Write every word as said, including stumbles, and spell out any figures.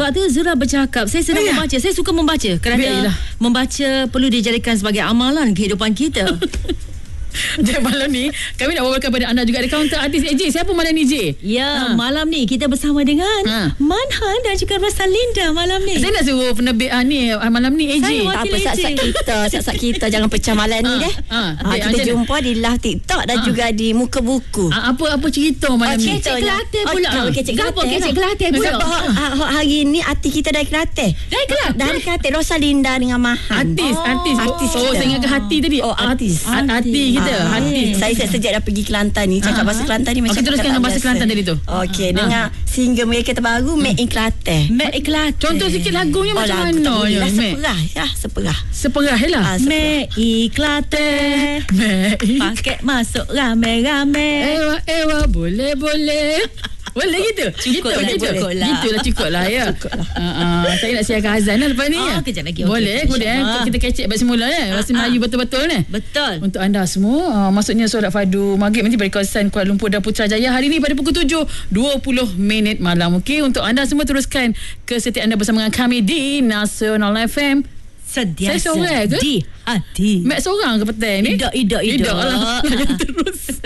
Waktu Zura bercakap, saya sedang oh, ya? membaca. Saya suka membaca kerana Biarlah. membaca perlu dijadikan sebagai amalan kehidupan kita. Dan malam ni kami nak bawakan pada anda juga ada kaunter artis A J. Siapa malam ni J? Ya, Ha. malam ni kita bersama dengan Ha. Manhan dan juga Rosalinda malam ni. Saya nak suruh penerbit ah, ni ah, malam ni A J. Saya Tak apa, Wakil sat-sat A J. kita Sat-sat kita Jangan pecah malam ni Ah, deh ah, ah, dek, Kita macam jumpa di live TikTok dan Ah. juga di muka buku. Ah, apa apa cerita malam ni? Kecek Kelantan pula. Oh, kecek Kenapa Kelantan kecek lah. Kelantan pula? Sebab ah, hari ni artis kita dari Kelantan. Dari Kelantan? Dari Kelantan. Rosalinda dengan Mahan. Artis, Oh, artis. artis Oh, kita. saya ingatkan hati tadi. Oh, artis. Ah, hati kita, Ah, hati. Saya sejak sejak dah pergi Kelantan ni. Cakap Ah. bahasa Kelantan ni macam Okey, teruskan cakap dengan bahasa biasa. Kelantan tadi tu. Okey, dengan single mereka terbaru Made in Kelantan. Mek Kelantan. Contoh sikit lagunya Oh, macam lagu tak mana boleh ya, lah, Mek? seperah ya, seperah. Seperah je lah. Ah, seperah. Mek Kelantan. Mek. Paket masuk rame-rame. Ewa, ewa, boleh, boleh. Boleh gitu? Cukup gitu, lah, gitu. cukup lah. Gitulah cukup lah ya. Uh, uh, saya nak siarkan azan lah lepas ni Oh, ya. kejap lagi, okey. Boleh, kemudian InsyaAllah. kita kecek balik semula ya. Bahasa Melayu betul-betul ni. Betul. Untuk anda semua, uh, maksudnya solat fardu maghrib nanti bagi kawasan Kuala Lumpur dan Putrajaya hari ni pada pukul tujuh dua puluh minit malam. Okey, untuk anda semua teruskan kesetiaan anda bersama dengan kami di Nasional F M. Sediasa Saya seorang ke? di hati. Mek seorang ke petang ni? Idak, idak, idak. Idak lah. Terus.